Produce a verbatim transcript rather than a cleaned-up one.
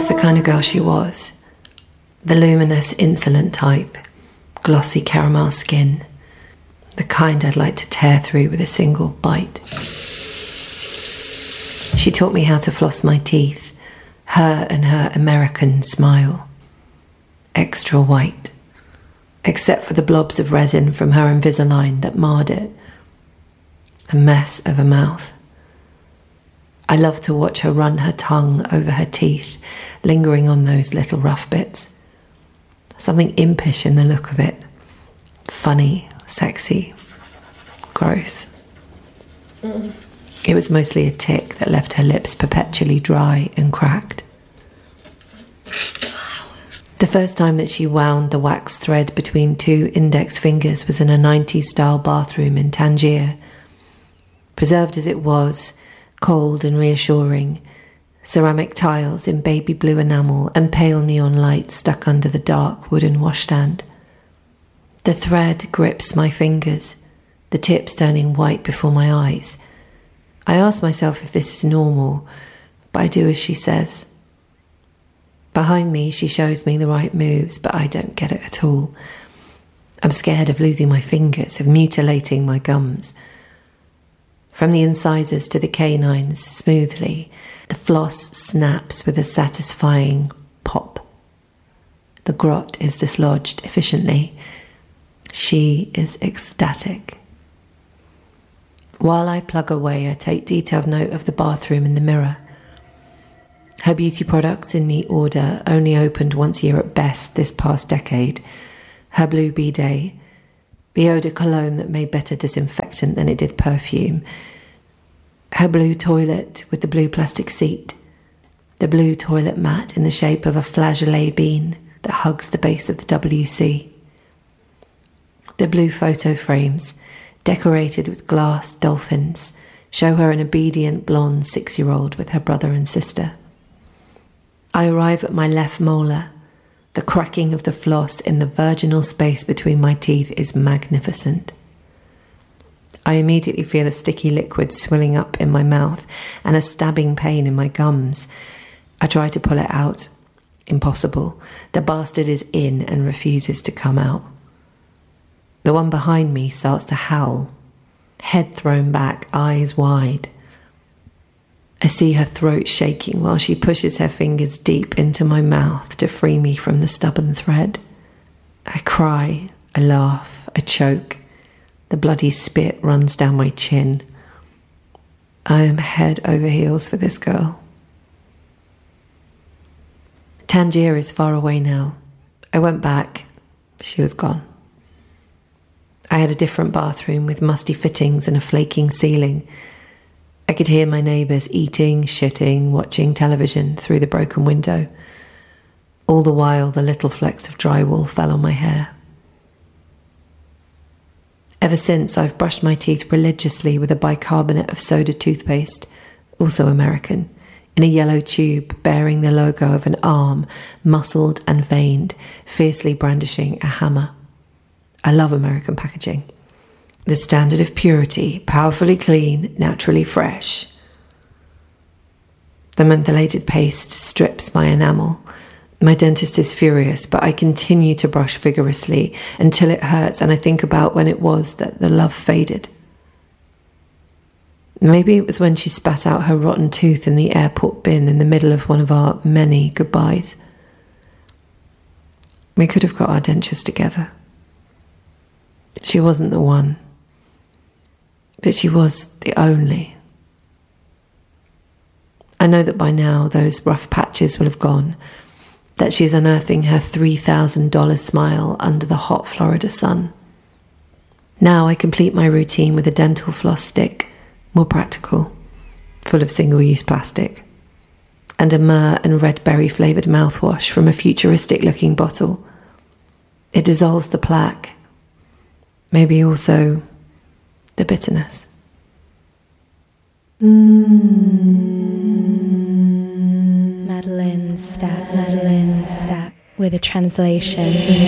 That's the kind of girl she was. The luminous, insolent type, glossy caramel skin, the kind I'd like to tear through with a single bite. She taught me how to floss my teeth, her and her American smile. Extra white, except for the blobs of resin from her Invisalign that marred it. A mess of a mouth. I loved to watch her run her tongue over her teeth, lingering on those little rough bits. Something impish in the look of it. Funny, sexy, gross. Mm. It was mostly a tic that left her lips perpetually dry and cracked. The first time that she wound the wax thread between two index fingers was in a nineties-style bathroom in Tangier. Preserved as it was, cold and reassuring, ceramic tiles in baby blue enamel and pale neon light stuck under the dark wooden washstand. The thread grips my fingers, the tips turning white before my eyes. I ask myself if this is normal, but I do as she says. Behind me, she shows me the right moves, but I don't get it at all. I'm scared of losing my fingers, of mutilating my gums. From the incisors to the canines, smoothly, the floss snaps with a satisfying pop. The grot is dislodged efficiently. She is ecstatic. While I plug away, I take detailed note of the bathroom in the mirror. Her beauty products in neat order, only opened once a year at best this past decade. Her blue bidet, the eau de cologne that made better disinfectant than it did perfume. Her blue toilet with the blue plastic seat. The blue toilet mat in the shape of a flageolet bean that hugs the base of the W C. The blue photo frames, decorated with glass dolphins, show her an obedient blonde six-year-old with her brother and sister. I arrive at my left molar. The cracking of the floss in the virginal space between my teeth is magnificent. I immediately feel a sticky liquid swelling up in my mouth and a stabbing pain in my gums. I try to pull it out. Impossible. The bastard is in and refuses to come out. The one behind me starts to howl, head thrown back, eyes wide. I see her throat shaking while she pushes her fingers deep into my mouth to free me from the stubborn thread. I cry, I laugh, I choke. The bloody spit runs down my chin. I am head over heels for this girl. Tangier is far away now. I went back. She was gone. I had a different bathroom with musty fittings and a flaking ceiling. I could hear my neighbours eating, shitting, watching television through the broken window. All the while, the little flecks of drywall fell on my hair. Ever since, I've brushed my teeth religiously with a bicarbonate of soda toothpaste, also American, in a yellow tube bearing the logo of an arm, muscled and veined, fiercely brandishing a hammer. I love American packaging. The standard of purity, powerfully clean, naturally fresh. The mentholated paste strips my enamel. My dentist is furious, but I continue to brush vigorously until it hurts and I think about when it was that the love faded. Maybe it was when she spat out her rotten tooth in the airport bin in the middle of one of our many goodbyes. We could have got our dentures together. She wasn't the one. But she was the only. I know that by now those rough patches will have gone, that she's unearthing her three thousand dollars smile under the hot Florida sun. Now I complete my routine with a dental floss stick, more practical, full of single-use plastic, and a myrrh and red berry flavoured mouthwash from a futuristic-looking bottle. It dissolves the plaque, maybe also the bitterness. Mm. Madeline Stack, Madeline Stack, with a translation.